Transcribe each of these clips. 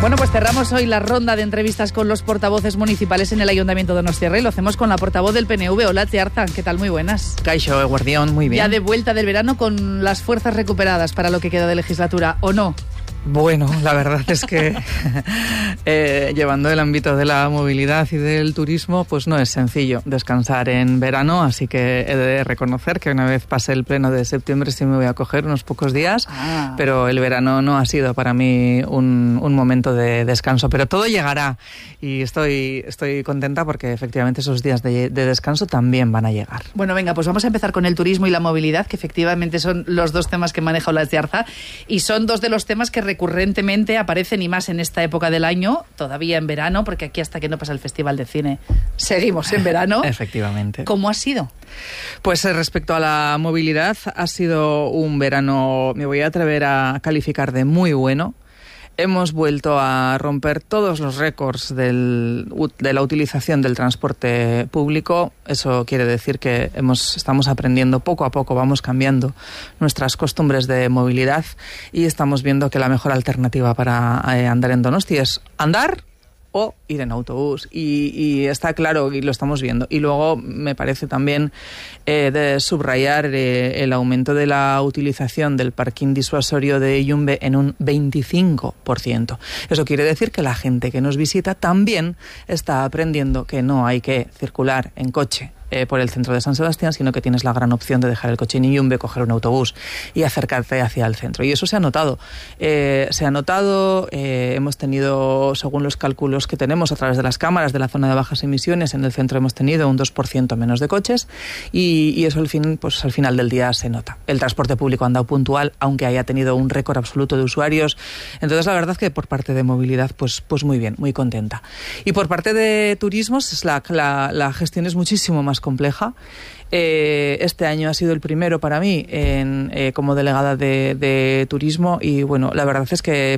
Bueno, pues cerramos hoy la ronda de entrevistas con los portavoces municipales en el Ayuntamiento de Donostia y lo hacemos con la portavoz del PNV, Olatzi Arza. ¿Qué tal? Muy buenas. Kaixo, eguardión, muy bien. Ya de vuelta del verano con las fuerzas recuperadas para lo que queda de legislatura, ¿o no? Bueno, la verdad es que llevando el ámbito de la movilidad y del turismo, pues no es sencillo descansar en verano, así que he de reconocer que una vez pase el pleno de septiembre sí me voy a coger unos pocos días, pero el verano no ha sido para mí un momento de descanso, pero todo llegará y estoy contenta porque efectivamente esos días de descanso también van a llegar. Bueno, venga, pues vamos a empezar con el turismo y la movilidad, que efectivamente son los dos temas que maneja Olatzi Arza y son dos de los temas que recurrentemente aparecen y más en esta época del año, todavía en verano, porque aquí hasta que no pasa el Festival de Cine seguimos en verano. Efectivamente. ¿Cómo ha sido? Pues respecto a la movilidad, ha sido un verano, me voy a atrever a calificar de muy bueno. Hemos vuelto a romper todos los récords de la utilización del transporte público. Eso quiere decir que estamos aprendiendo poco a poco, vamos cambiando nuestras costumbres de movilidad y estamos viendo que la mejor alternativa para andar en Donosti es andar o ir en autobús. Y está claro, y lo estamos viendo. Y luego me parece también de subrayar el aumento de la utilización del parking disuasorio de Yumbe en un 25%. Eso quiere decir que la gente que nos visita también está aprendiendo que no hay que circular en coche por el centro de San Sebastián, sino que tienes la gran opción de dejar el coche en Yumbe, coger un autobús y acercarte hacia el centro. Y eso se ha notado. Hemos tenido, según los cálculos que tenemos a través de las cámaras de la zona de bajas emisiones, en el centro hemos tenido un 2% menos de coches y eso al final del día se nota. El transporte público ha andado puntual, aunque haya tenido un récord absoluto de usuarios. Entonces, la verdad es que por parte de movilidad, pues muy bien, muy contenta. Y por parte de turismos, la gestión es muchísimo más compleja. Este año ha sido el primero para mí como delegada de turismo y bueno, la verdad es que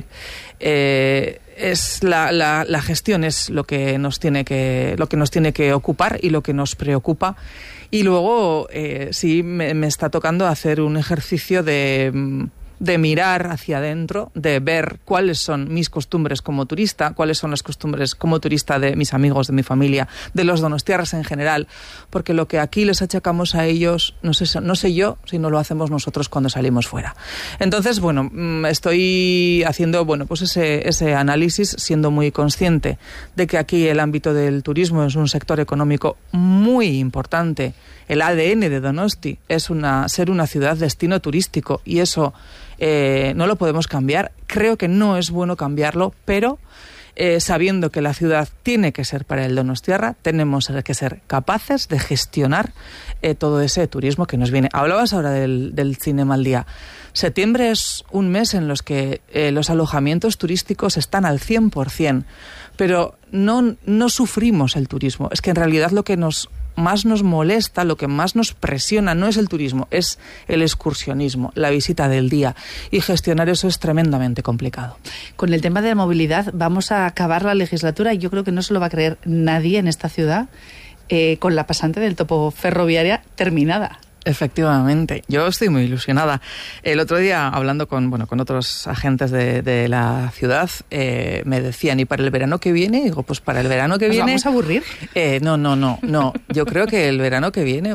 es la gestión es lo que nos tiene que ocupar y lo que nos preocupa. Y luego sí me está tocando hacer un ejercicio de mirar hacia adentro, de ver cuáles son mis costumbres como turista, cuáles son las costumbres como turista de mis amigos, de mi familia, de los donostiarras en general, porque lo que aquí les achacamos a ellos, no sé yo si no lo hacemos nosotros cuando salimos fuera. Entonces, bueno, estoy haciendo, pues ese análisis, siendo muy consciente de que aquí el ámbito del turismo es un sector económico muy importante. El ADN de Donosti es ser una ciudad destino turístico y eso no lo podemos cambiar. Creo que no es bueno cambiarlo, pero sabiendo que la ciudad tiene que ser para el donostiarra, tenemos que ser capaces de gestionar todo ese turismo que nos viene. Hablabas ahora del Cinema al Día. Septiembre es un mes en los que los alojamientos turísticos están al 100%, pero no sufrimos el turismo. Es que en realidad lo que más nos molesta, lo que más nos presiona no es el turismo, es el excursionismo, la visita del día, y gestionar eso es tremendamente complicado. Con el tema de la movilidad vamos a acabar la legislatura y yo creo que no se lo va a creer nadie en esta ciudad con la pasante del topo ferroviaria terminada. Efectivamente, yo estoy muy ilusionada. El otro día, hablando con otros agentes de la ciudad, me decían, ¿y para el verano que viene? Digo, pues para el verano que viene... ¿Nos vamos a aburrir? No. Yo creo que el verano que viene,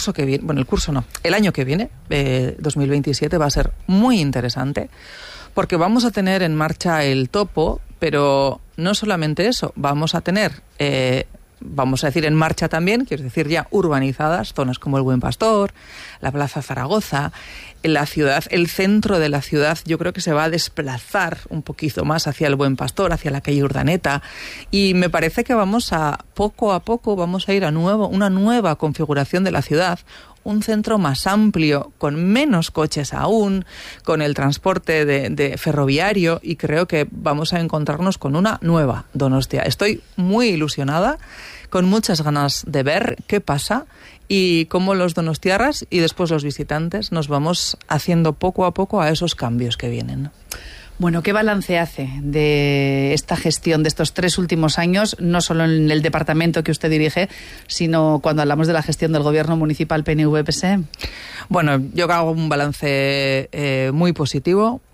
el año que viene, 2027, va a ser muy interesante, porque vamos a tener en marcha el topo, pero no solamente eso, vamos a tener... vamos a decir en marcha también, quiero decir ya urbanizadas, zonas como el Buen Pastor, la Plaza Zaragoza, la ciudad, el centro de la ciudad, yo creo que se va a desplazar un poquito más hacia el Buen Pastor, hacia la calle Urdaneta, y me parece que poco a poco vamos a ir a una nueva configuración de la ciudad, un centro más amplio, con menos coches aún, con el transporte de ferroviario, y creo que vamos a encontrarnos con una nueva Donostia. Estoy muy ilusionada, con muchas ganas de ver qué pasa y cómo los donostiarras y después los visitantes nos vamos haciendo poco a poco a esos cambios que vienen. Bueno, ¿qué balance hace de esta gestión de estos 3 últimos años, no solo en el departamento que usted dirige, sino cuando hablamos de la gestión del gobierno municipal PNV-PSE? Bueno, yo hago un balance muy positivo.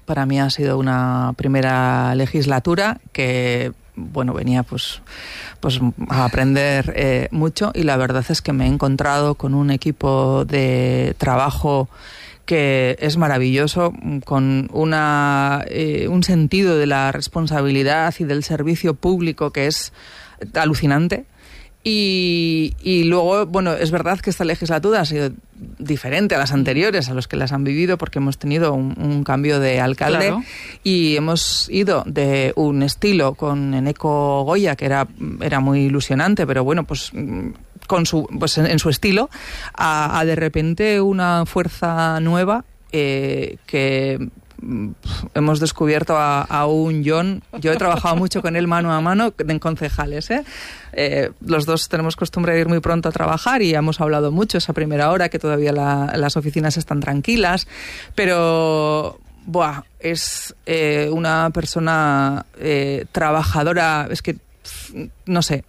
Para mí ha sido una primera legislatura que, bueno, venía pues a aprender mucho, y la verdad es que me he encontrado con un equipo de trabajo que es maravilloso, con un sentido de la responsabilidad y del servicio público que es alucinante. Y luego, bueno, es verdad que esta legislatura ha sido diferente a las anteriores, a los que las han vivido, porque hemos tenido un cambio de alcalde. Claro. Y hemos ido de un estilo con Eneko Goya, que era muy ilusionante, pero bueno, pues en su estilo, a de repente una fuerza nueva que hemos descubierto a un Jon. Yo he trabajado mucho con él mano a mano en concejales, los dos tenemos costumbre de ir muy pronto a trabajar y hemos hablado mucho esa primera hora, que todavía las oficinas están tranquilas, pero es una persona trabajadora. Es que no sé,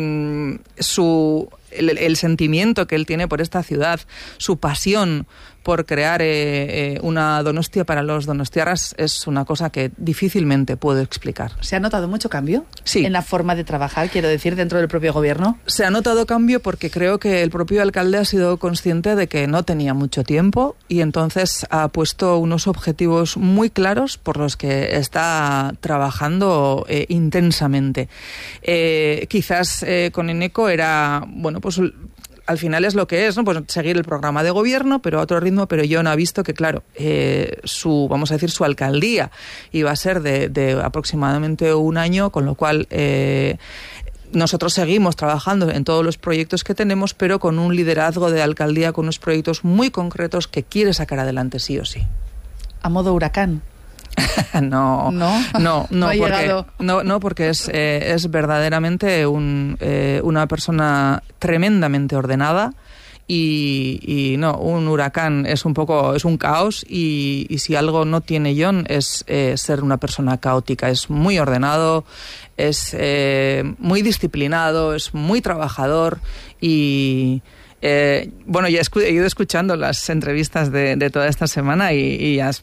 el sentimiento que él tiene por esta ciudad, su pasión por crear una Donostia para los donostiarras, es una cosa que difícilmente puedo explicar. ¿Se ha notado mucho cambio? Sí. En la forma de trabajar, quiero decir, dentro del propio gobierno. Se ha notado cambio porque creo que el propio alcalde ha sido consciente de que no tenía mucho tiempo, y entonces ha puesto unos objetivos muy claros por los que está trabajando intensamente. Quizás con Eneko era, bueno, pues al final es lo que es, ¿no? Pues seguir el programa de gobierno, pero a otro ritmo. Pero Jon ha visto que, claro, su alcaldía iba a ser de aproximadamente un año, con lo cual nosotros seguimos trabajando en todos los proyectos que tenemos, pero con un liderazgo de alcaldía, con unos proyectos muy concretos que quiere sacar adelante sí o sí. ¿A modo huracán? No, porque es verdaderamente una persona tremendamente ordenada, y no, un huracán es un caos, y si algo no tiene Jon es ser una persona caótica. Es muy ordenado, es muy disciplinado, es muy trabajador, y bueno, ya he ido escuchando las entrevistas de toda esta semana, y has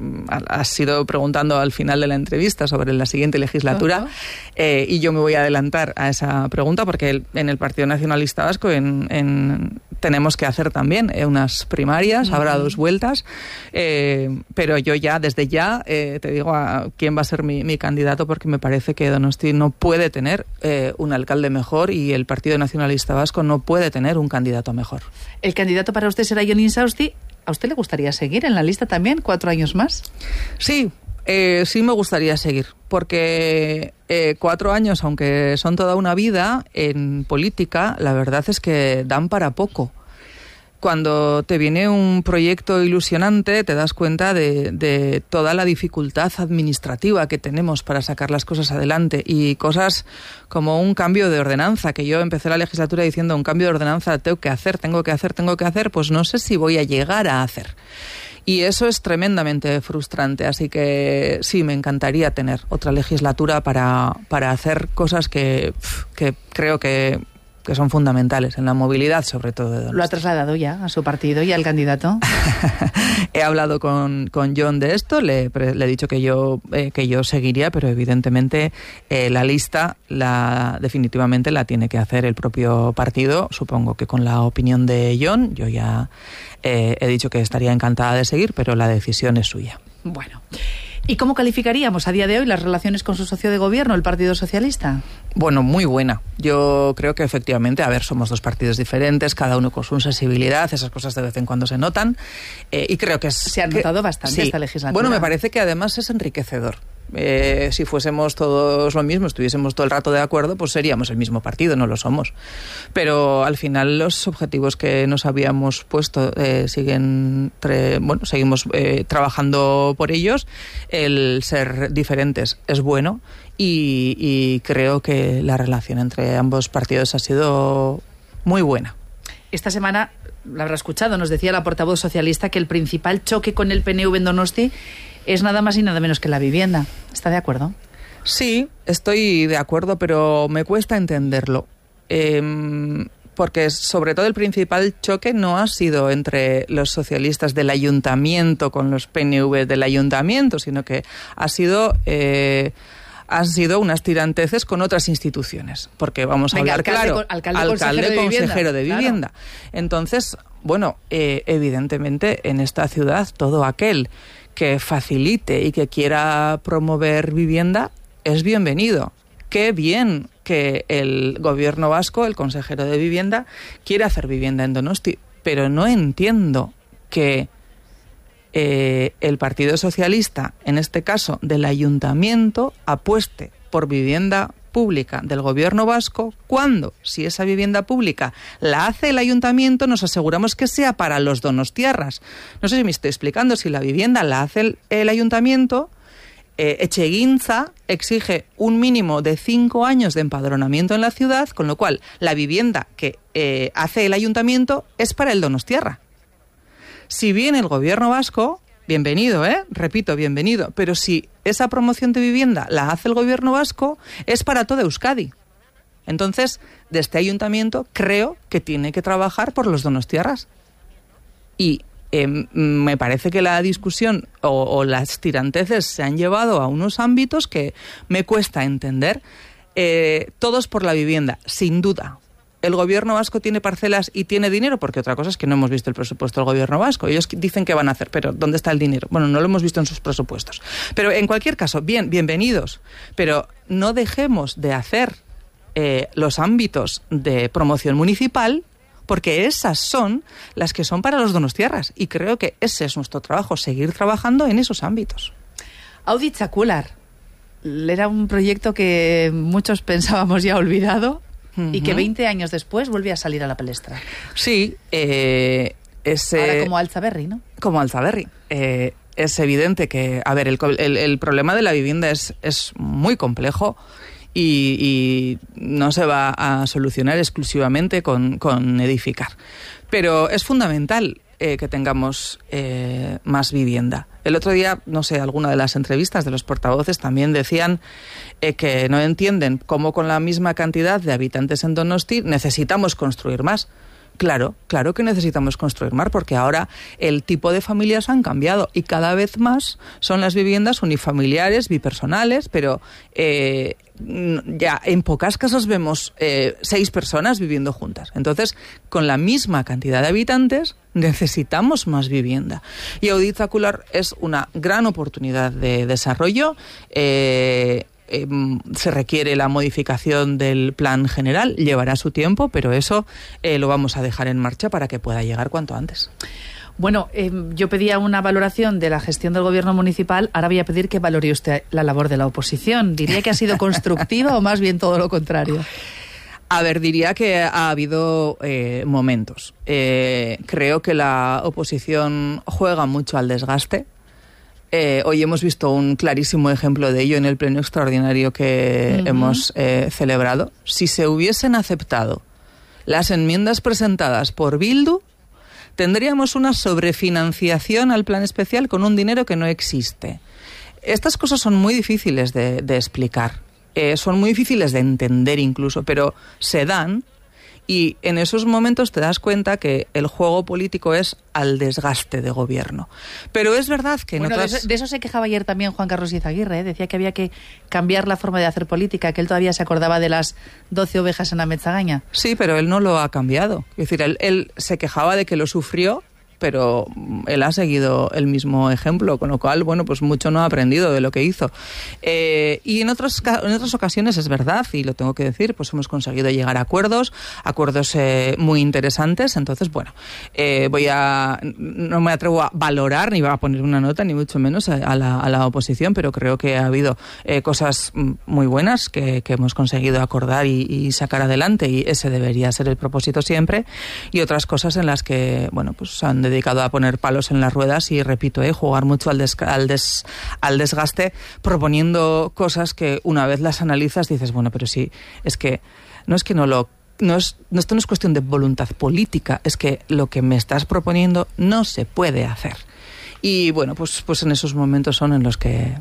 ido preguntando al final de la entrevista sobre la siguiente legislatura. Y yo me voy a adelantar a esa pregunta, porque en el Partido Nacionalista Vasco tenemos que hacer también unas primarias, habrá 2 vueltas, pero yo desde ya te digo a quién va a ser mi candidato, porque me parece que Donosti no puede tener un alcalde mejor, y el Partido Nacionalista Vasco no puede tener un candidato mejor. ¿El candidato para usted será Jon Insausti? ¿A usted le gustaría seguir en la lista también 4 años más? Sí, sí me gustaría seguir, porque 4 años, aunque son toda una vida en política, la verdad es que dan para poco. Cuando te viene un proyecto ilusionante, te das cuenta de toda la dificultad administrativa que tenemos para sacar las cosas adelante, y cosas como un cambio de ordenanza, que yo empecé la legislatura diciendo: un cambio de ordenanza tengo que hacer, pues no sé si voy a llegar a hacer. Y eso es tremendamente frustrante, así que sí, me encantaría tener otra legislatura para hacer cosas que creo que son fundamentales en la movilidad, sobre todo de Donosti. ¿Lo ha trasladado ya a su partido y al candidato? He hablado con Jon de esto, le he dicho que yo seguiría, pero evidentemente la lista definitivamente la tiene que hacer el propio partido, supongo que con la opinión de Jon. Yo ya he dicho que estaría encantada de seguir, pero la decisión es suya. Bueno. ¿Y cómo calificaríamos a día de hoy las relaciones con su socio de gobierno, el Partido Socialista? Bueno, muy buena. Yo creo que efectivamente, somos 2 partidos diferentes, cada uno con su sensibilidad, esas cosas de vez en cuando se notan, y creo que se ha notado bastante esta legislatura. Bueno, me parece que además es enriquecedor. Si fuésemos todos lo mismo, estuviésemos todo el rato de acuerdo, pues seríamos el mismo partido, no lo somos. Pero al final los objetivos que nos habíamos puesto seguimos trabajando por ellos. El ser diferentes es bueno, y creo que la relación entre ambos partidos ha sido muy buena. Esta semana, la habrá escuchado, nos decía la portavoz socialista que el principal choque con el PNV en Donosti es nada más y nada menos que la vivienda. ¿Está de acuerdo? Sí, estoy de acuerdo, pero me cuesta entenderlo. porque sobre todo el principal choque no ha sido entre los socialistas del ayuntamiento con los PNV del ayuntamiento, sino que han sido unas tiranteces con otras instituciones, porque vamos a hablar claro, alcalde consejero de vivienda. Claro. Entonces, bueno, evidentemente en esta ciudad todo aquel que facilite y que quiera promover vivienda es bienvenido. Qué bien que el gobierno vasco, el consejero de vivienda, quiere hacer vivienda en Donosti, pero no entiendo que el Partido Socialista, en este caso del ayuntamiento, apueste por vivienda pública del gobierno vasco cuando, si esa vivienda pública la hace el ayuntamiento, nos aseguramos que sea para los donostiarras. No sé si me estoy explicando, si la vivienda la hace el ayuntamiento, Etxegintza exige un mínimo de 5 años de empadronamiento en la ciudad, con lo cual la vivienda que hace el ayuntamiento es para el donostiarra. Si viene el gobierno vasco, bienvenido, repito, bienvenido, pero si esa promoción de vivienda la hace el gobierno vasco, es para toda Euskadi. Entonces, de este ayuntamiento creo que tiene que trabajar por los donostiarras. Y me parece que la discusión o las tiranteces se han llevado a unos ámbitos que me cuesta entender. Todos por la vivienda, sin duda. El gobierno vasco tiene parcelas y tiene dinero, porque otra cosa es que no hemos visto el presupuesto del gobierno vasco. Ellos dicen que van a hacer, pero ¿dónde está el dinero? Bueno, no lo hemos visto en sus presupuestos. Pero en cualquier caso, bienvenidos. Pero no dejemos de hacer los ámbitos de promoción municipal, porque esas son las que son para los donostiarras. Y creo que ese es nuestro trabajo, seguir trabajando en esos ámbitos. Audi Txakular era un proyecto que muchos pensábamos ya olvidado. Y que 20 años después vuelve a salir a la palestra. Sí. Ahora como Altzaberri, ¿no? Como Altzaberri. Es evidente que, a ver, el problema de la vivienda es muy complejo y no se va a solucionar exclusivamente con edificar. Pero es fundamental que tengamos más vivienda. El otro día, no sé, alguna de las entrevistas de los portavoces también decían que no entienden cómo con la misma cantidad de habitantes en Donosti necesitamos construir más. Claro que necesitamos construir más, porque ahora el tipo de familias han cambiado y cada vez más son las viviendas unifamiliares, bipersonales, pero ya en pocas casas vemos 6 personas viviendo juntas. Entonces, con la misma cantidad de habitantes, necesitamos más vivienda. Y Audi Txakular es una gran oportunidad de desarrollo. Se requiere la modificación del plan general, llevará su tiempo, pero eso lo vamos a dejar en marcha para que pueda llegar cuanto antes. Bueno, yo pedía una valoración de la gestión del gobierno municipal, ahora voy a pedir que valore usted la labor de la oposición. ¿Diría que ha sido constructiva o más bien todo lo contrario? A ver, diría que ha habido momentos. Creo que la oposición juega mucho al desgaste. Hoy hemos visto un clarísimo ejemplo de ello en el pleno extraordinario que hemos celebrado. Si se hubiesen aceptado las enmiendas presentadas por Bildu, tendríamos una sobrefinanciación al plan especial con un dinero que no existe. Estas cosas son muy difíciles de explicar, son muy difíciles de entender incluso, pero se dan. Y en esos momentos te das cuenta que el juego político es al desgaste de gobierno. Pero es verdad que en otras... de eso se quejaba ayer también Juan Carlos Izaguirre, decía que había que cambiar la forma de hacer política, que él todavía se acordaba de las 12 ovejas en la Metzagaña. Sí, pero él no lo ha cambiado. Es decir, él se quejaba de que lo sufrió, pero él ha seguido el mismo ejemplo, con lo cual, bueno, pues mucho no ha aprendido de lo que hizo. Y en otras ocasiones es verdad, y lo tengo que decir, pues hemos conseguido llegar a acuerdos muy interesantes. Entonces, bueno, no me atrevo a valorar, ni voy a poner una nota, ni mucho menos a la oposición, pero creo que ha habido cosas muy buenas que hemos conseguido acordar y sacar adelante, y ese debería ser el propósito siempre, y otras cosas en las que, bueno, pues han dedicado a poner palos en las ruedas y, repito, jugar mucho al desgaste, proponiendo cosas que una vez las analizas dices, bueno, pero sí, es que esto no es cuestión de voluntad política, es que lo que me estás proponiendo no se puede hacer. Y bueno, pues en esos momentos son en los que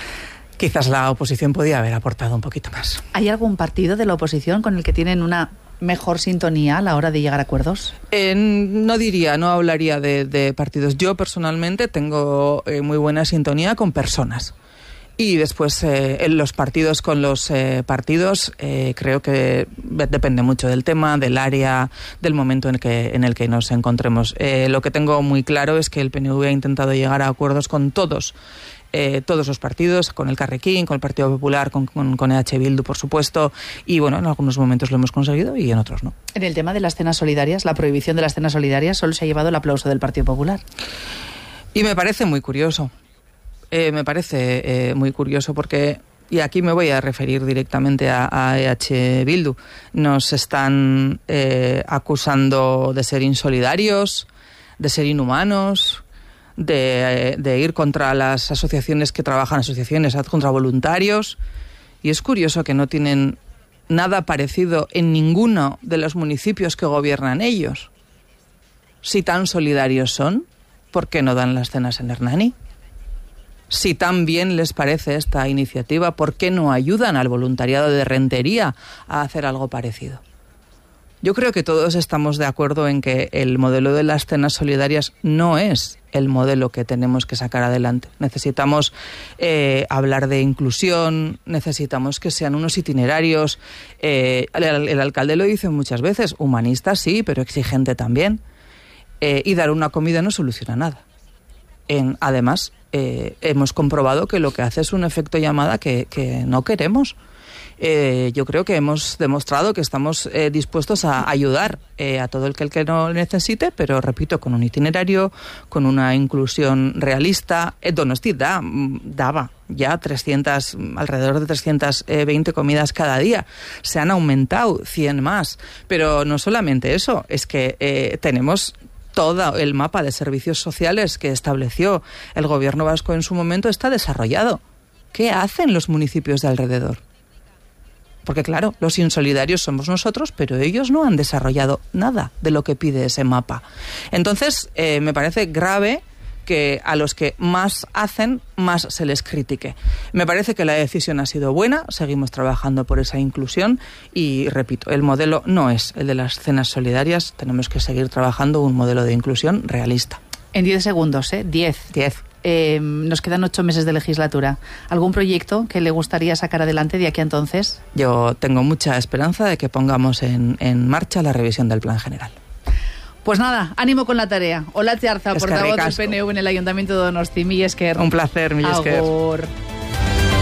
quizás la oposición podía haber aportado un poquito más. ¿Hay algún partido de la oposición con el que tienen una mejor sintonía a la hora de llegar a acuerdos? No hablaría de partidos. Yo personalmente tengo muy buena sintonía con personas. Y después en los partidos con los partidos creo que depende mucho del tema, del área, del momento en el que nos encontremos. Lo que tengo muy claro es que el PNV ha intentado llegar a acuerdos con todos los partidos, con el Carrequín, con el Partido Popular, con EH Bildu, por supuesto, y bueno, en algunos momentos lo hemos conseguido y en otros no. En el tema de las cenas solidarias, la prohibición de las cenas solidarias, solo se ha llevado el aplauso del Partido Popular. Y me parece muy curioso. Muy curioso porque, y aquí me voy a referir directamente a EH Bildu, nos están acusando de ser insolidarios, de ser inhumanos, de ir contra las asociaciones que trabajan, contra voluntarios, y es curioso que no tienen nada parecido en ninguno de los municipios que gobiernan ellos. Si tan solidarios son, ¿por qué no dan las cenas en Hernani? Si tan bien les parece esta iniciativa, ¿por qué no ayudan al voluntariado de Rentería a hacer algo parecido? Yo creo que todos estamos de acuerdo en que el modelo de las cenas solidarias no es el modelo que tenemos que sacar adelante. Necesitamos hablar de inclusión, necesitamos que sean unos itinerarios. El alcalde lo dice muchas veces, humanista sí, pero exigente también. Y dar una comida no soluciona nada. Además, hemos comprobado que lo que hace es un efecto llamada que no queremos. Yo creo que hemos demostrado que estamos dispuestos a ayudar a todo el que no lo necesite, pero repito, con un itinerario, con una inclusión realista. Donosti daba ya alrededor de 320 comidas cada día. Se han aumentado 100 más. Pero no solamente eso, es que tenemos todo el mapa de servicios sociales que estableció el gobierno vasco en su momento está desarrollado. ¿Qué hacen los municipios de alrededor? Porque claro, los insolidarios somos nosotros, pero ellos no han desarrollado nada de lo que pide ese mapa. Entonces, me parece grave que a los que más hacen, más se les critique. Me parece que la decisión ha sido buena, seguimos trabajando por esa inclusión y, repito, el modelo no es el de las cenas solidarias, tenemos que seguir trabajando un modelo de inclusión realista. En 10 segundos, 10. Nos quedan 8 meses de legislatura. ¿Algún proyecto que le gustaría sacar adelante de aquí a entonces? Yo tengo mucha esperanza de que pongamos en marcha la revisión del Plan General. Pues nada, ánimo con la tarea. Olatze Arza, portavoz del PNV en el Ayuntamiento de Donosti. Mila esker. Un placer, mila esker. Agur.